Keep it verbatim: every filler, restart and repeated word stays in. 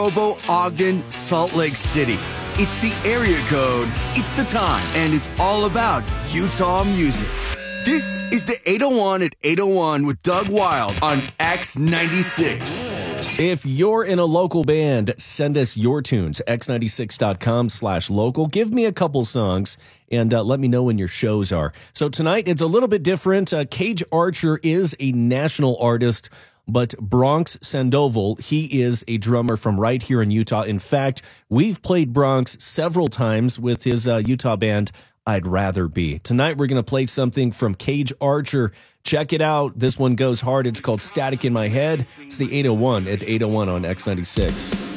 Provo, Ogden, Salt Lake City. It's the area code, it's the time, and it's all about Utah music. This is the eight oh one at eight oh one with Doug Wild on X ninety-six. If you're in a local band, send us your tunes, x ninety-six dot com slash local. Give me a couple songs and uh, let me know when your shows are. So tonight, it's a little bit different. Uh, Cage Archer is a national artist, but Bronx Sandoval, he is a drummer from right here in Utah. In fact, we've played Bronx several times with his uh, Utah band, I'd Rather Be. Tonight, we're going to play something from Cage Archer. Check it out. This one goes hard. It's called Static in My Head. It's the eight oh one at eight oh one on X ninety-six.